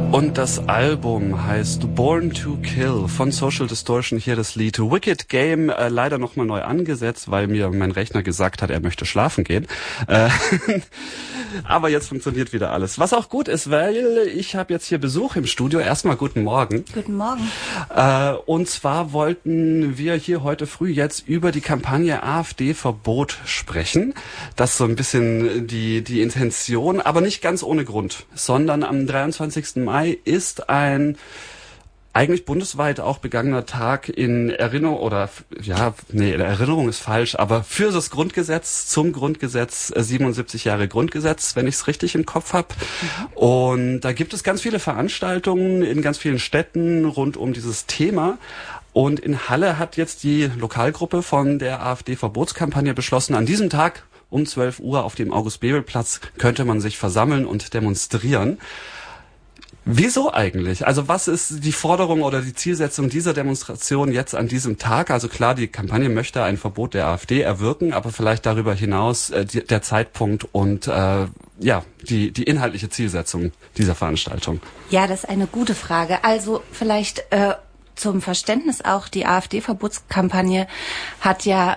Und das Album heißt Born to Kill von Social Distortion. Hier das Lied Wicked Game, leider nochmal neu angesetzt, weil mir mein Rechner gesagt hat, er möchte schlafen gehen. Aber jetzt funktioniert wieder alles. Was auch gut ist, weil ich habe jetzt hier Besuch im Studio. Erstmal guten Morgen. Guten Morgen. Und zwar wollten wir hier heute früh jetzt über die Kampagne AfD-Verbot sprechen. Das ist so ein bisschen die Intention, aber nicht ganz ohne Grund, sondern am 23. Mai ist ein eigentlich bundesweit auch begangener Tag in Erinnerung, Erinnerung ist falsch, aber für das Grundgesetz, zum Grundgesetz, 77 Jahre Grundgesetz, wenn ich es richtig im Kopf habe. Und da gibt es ganz viele Veranstaltungen in ganz vielen Städten rund um dieses Thema. Und in Halle hat jetzt die Lokalgruppe von der AfD-Verbotskampagne beschlossen, an diesem Tag um 12 Uhr auf dem August-Bebel-Platz könnte man sich versammeln und demonstrieren. Wieso eigentlich? Also was ist die Forderung oder die Zielsetzung dieser Demonstration jetzt an diesem Tag? Also klar, die Kampagne möchte ein Verbot der AfD erwirken, aber vielleicht darüber hinaus der Zeitpunkt und die inhaltliche Zielsetzung dieser Veranstaltung. Ja, das ist eine gute Frage. Also vielleicht zum Verständnis auch, die AfD-Verbotskampagne hat ja